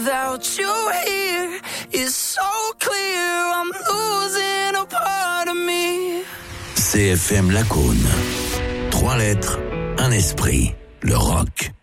without you here. It's so clear I'm losing a part of me. CFM Lacaune. 3 lettres, un esprit. Le rock.